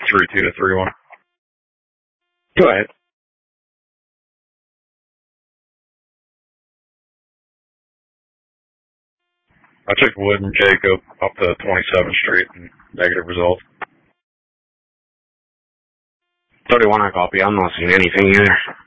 3-2 to 3-1. Go ahead. I took Wood and Jacob up to 27th Street and negative result. 31 I copy. I'm not seeing anything here.